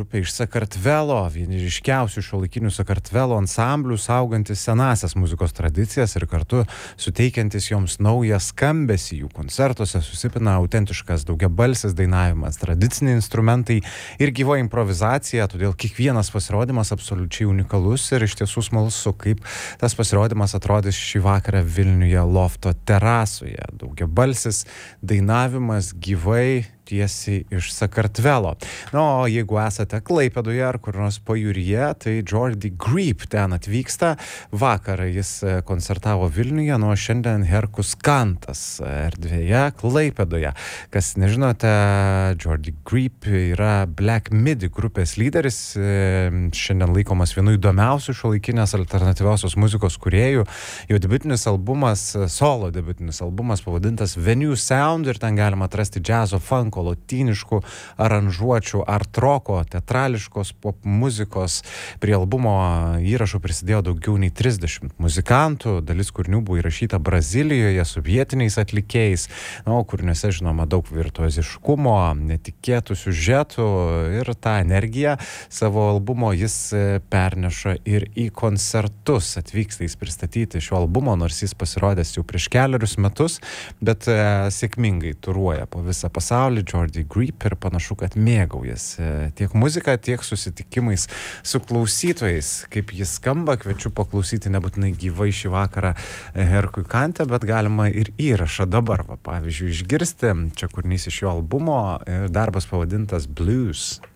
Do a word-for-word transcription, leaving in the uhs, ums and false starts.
grupė iš Sakartvelo, vieni ryškiausių šiuolaikinių Sakartvelo ansamblių, saugantis senasias muzikos tradicijas ir kartu suteikiantis joms naują skambesį. Jų koncertuose susipina autentiškas daugiabalsis dainavimas, tradiciniai instrumentai ir gyva improvizacija, todėl kiekvienas pasirodymas absoliučiai unikalus ir iš tiesų smalsu, kaip tas pasirodymas atrodys šį vakarą Vilniuje lofto terasoje. Daugiabalsis dainavimas gyvai tiesiai iš Sakartvelo. Na, o jeigu esate Klaipėdoje ar kur nors pajūryje, tai Jordi Grip ten atvyksta. Vakarą jis koncertavo Vilniuje, nuo šiandien Herkus Kantas erdvėje Klaipėdoje. Kas nežinote, Jordi Grip yra Black Midi grupės lyderis, šiandien laikomas vienu įdomiausių šiuolaikinės alternatyviosios muzikos kūrėjų. Jo debiutinis albumas, solo debiutinis albumas pavadintas Venue Sound ir ten galima atrasti džiazo, funko, lotyniškų aranžuočių, art roko, teatrališkos pop muzikos. Prie albumo įrašų prisidėjo daugiau nei trisdešimt muzikantų, dalis kūrinių buvo įrašyta Brazilijoje su vietiniais atlikėjais, na, o kūriniuose žinoma daug virtuoziškumo, netikėtų siužetų ir tą energiją savo albumo jis perneša ir į koncertus. Atvyksta jis pristatyti šio albumo, nors jis pasirodęs jau prieš keliarius metus, bet e, sėkmingai turuoja po visą pasaulį. Jordi Grip ir panašu, kad mėgaujasi tiek muzika, tiek susitikimais su klausytojais. Kaip jis skamba, kviečiu paklausyti nebūtinai gyvai šį vakarą Herkui Kante, bet galima ir įrašą dabar, va, pavyzdžiui, išgirsti. Čia kūrinys iš jo albumo, darbas pavadintas Blues.